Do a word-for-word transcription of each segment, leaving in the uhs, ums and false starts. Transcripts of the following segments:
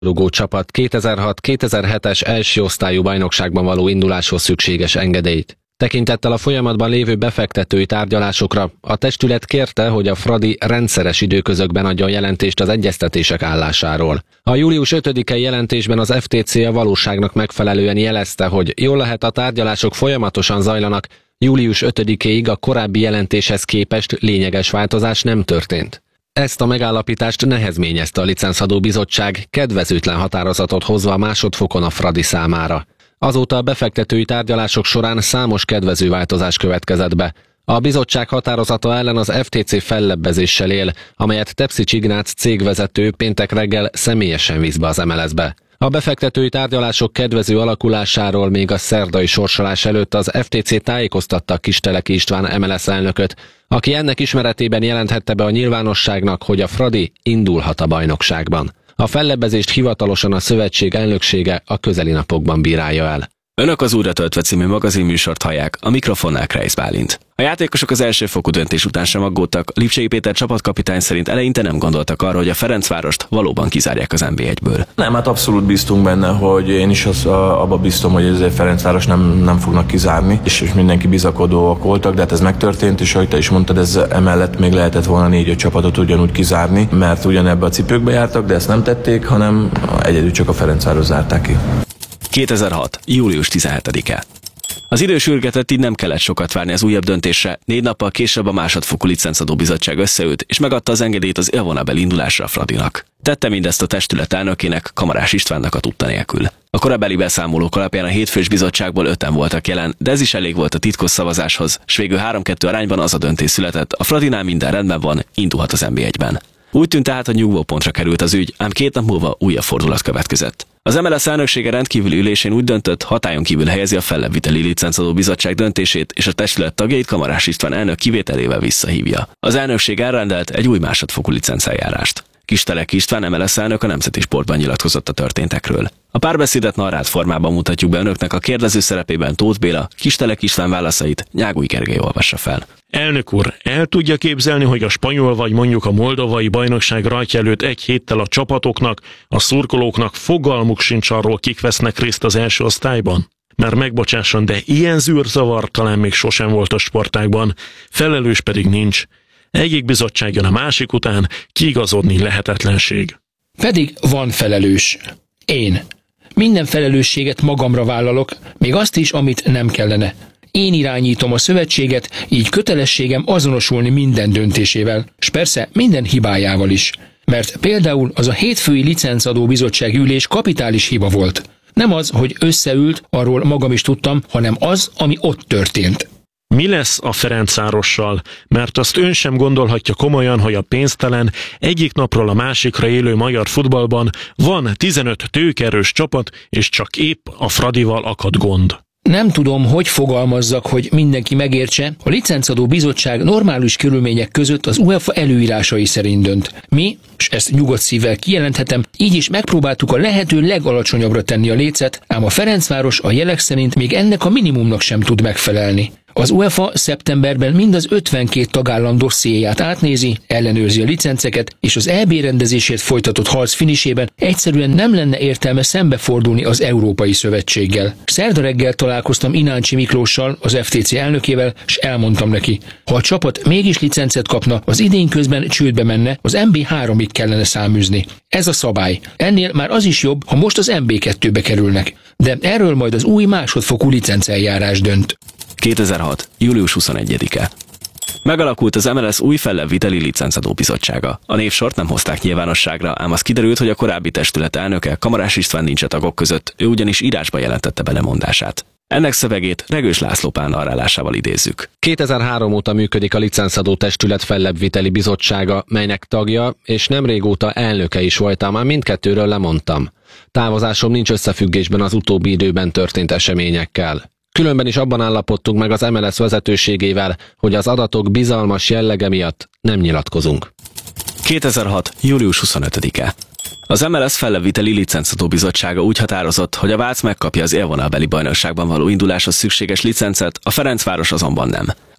Rugó csapat kétezer-hat kétezer-hetes első osztályú bajnokságban való induláshoz szükséges engedélyt. Tekintettel a folyamatban lévő befektetői tárgyalásokra, a testület kérte, hogy a Fradi rendszeres időközökben adjon jelentést az egyeztetések állásáról. A július ötödikei jelentésben az ef té cé a valóságnak megfelelően jelezte, hogy jól lehet a tárgyalások folyamatosan zajlanak, július ötödikéig a korábbi jelentéshez képest lényeges változás nem történt. Ezt a megállapítást nehezményezte a licencadó bizottság, kedvezőtlen határozatot hozva a másodfokon a Fradi számára. Azóta a befektetői tárgyalások során számos kedvező változás következett be. A bizottság határozata ellen az ef té cé fellebbezéssel él, amelyet Tepsics Ignác cégvezető péntek reggel személyesen visz be az em el es-be. A befektetői tárgyalások kedvező alakulásáról még a szerdai sorsolás előtt az ef té cé tájékoztatta Kisteleki István em el es elnököt, aki ennek ismeretében jelenthette be a nyilvánosságnak, hogy a Fradi indulhat a bajnokságban. A fellebbezést hivatalosan a szövetség elnöksége a közeli napokban bírálja el. Önök az Újra töltve című magazinműsort hallják, a mikrofonnál Kreisz Bálint. A játékosok az első fokú döntés után sem aggódtak, Lipcsei Péter csapatkapitány szerint eleinte nem gondoltak arra, hogy a Ferencvárost valóban kizárják az en bé egyből. Nem, hát abszolút bíztunk benne, hogy én is az, abba biztom, hogy ezért Ferencváros nem, nem fognak kizárni, és, és mindenki bizakodóak voltak, de hát ez megtörtént, és ahogy te is mondtad, ez emellett még lehetett volna négy-öt csapatot ugyanúgy kizárni, mert ugyanebbe a cipőkbe jártak, de ezt nem tették, hanem egyedül csak a Ferencváros zárták ki. kétezer-hat. július tizenhetedike. Az idő sürgetett, így nem kellett sokat várni az újabb döntésre. Négy nappal később a másodfokú licencadó bizottság összeült, és megadta az engedélyt az élvonabeli indulásra a Fradinak. Tette mindezt a testület elnökének, Kamarás Istvánnak a tudta nélkül. A korabeli beszámolók alapján a hétfős bizottságból öten voltak jelen, de ez is elég volt a titkos szavazáshoz, s végül három-kettő arányban az a döntés született, a Fradinál minden rendben van, indulhat az en bé egyben. Úgy tűnt tehát, hogy nyugvópontra került az ügy, ám két nap múlva újabb fordulat következett. Az em el es elnöksége rendkívüli ülésén úgy döntött, hatályon kívül helyezi a fellebbviteli licencadó bizottság döntését, és a testület tagjait Kamarás István elnök kivételével visszahívja. Az elnökség elrendelt egy új másodfokú licenceljárást. Kisteleki István em el es elnök a Nemzeti Sportban nyilatkozott a történtekről. A párbeszédet narrált formában mutatjuk be önöknek, a kérdező szerepében Tóth Béla, Kisteleki István válaszait Nyágúj Gergely olvassa fel. Elnök úr, el tudja képzelni, hogy a spanyol vagy mondjuk a moldovai bajnokság rajtja előtt egy héttel a csapatoknak, a szurkolóknak fogalmuk sincs arról, kik vesznek részt az első osztályban? Mert megbocsásson, de ilyen zűrzavar talán még sosem volt a sportágban, felelős pedig nincs. Egyik bizottság jön a másik után, kiigazodni lehetetlenség. Pedig van felelős. Én. Minden felelősséget magamra vállalok, még azt is, amit nem kellene. Én irányítom a szövetséget, így kötelességem azonosulni minden döntésével, s persze minden hibájával is. Mert például az a hétfői licencadó bizottság ülés kapitális hiba volt. Nem az, hogy összeült, arról magam is tudtam, hanem az, ami ott történt. Mi lesz a Ferencvárossal? Mert azt ön sem gondolhatja komolyan, hogy a pénztelen, egyik napról a másikra élő magyar futballban van tizenöt tőkerős csapat, és csak épp a Fradival akad gond. Nem tudom, hogy fogalmazzak, hogy mindenki megértse. A licencadó bizottság normális körülmények között az UEFA előírásai szerint dönt. Mi, és ezt nyugodt szívvel kijelenthetem, így is megpróbáltuk a lehető legalacsonyabbra tenni a lécet, ám a Ferencváros a jelek szerint még ennek a minimumnak sem tud megfelelni. Az UEFA szeptemberben mind az ötvenkét tagállam dossziéját átnézi, ellenőrzi a licenceket, és az é bé rendezésért folytatott harc finisében egyszerűen nem lenne értelme szembefordulni az Európai Szövetséggel. Szerda reggel találkoztam Ináncsi Miklóssal, az ef té cé elnökével, és elmondtam neki, ha a csapat mégis licencet kapna, az idény közben csődbe menne, az em bé háromig kellene száműzni. Ez a szabály. Ennél már az is jobb, ha most az em bé kettőbe kerülnek. De erről majd az új másodfokú licenceljárás dönt. kétezer-hat. július huszonegyedike. Megalakult az em el es új fellebbviteli licencadó bizottsága. A névsort nem hozták nyilvánosságra, ám az kiderült, hogy a korábbi testület elnöke, Kamarás István nincs a tagok között, ő ugyanis írásba jelentette be lemondását. Ennek szövegét Regős László Pál narrálásával idézzük. kétezer-három óta működik a licencadó testület fellebbviteli bizottsága, melynek tagja és nem régóta elnöke is voltam, már mindkettőről lemondtam. Távozásom nincs összefüggésben az utóbbi időben történt eseményekkel. Különben is abban állapodtunk meg az em el es vezetőségével, hogy az adatok bizalmas jellege miatt nem nyilatkozunk. kétezer-hat. július huszonötödike. Az em el es fellebbviteli licencadó bizottsága úgy határozott, hogy a Vác megkapja az élvonalbeli bajnokságban való induláshoz szükséges licencet, a Ferencváros azonban nem.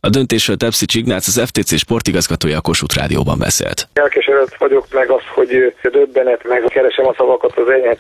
A döntésről Tepsics Ignác, az ef té cé sportigazgatója a Kossuth Rádióban beszélt. Elkeseredett vagyok meg az, hogy döbbenet, meg keresem a szavakat az enyhe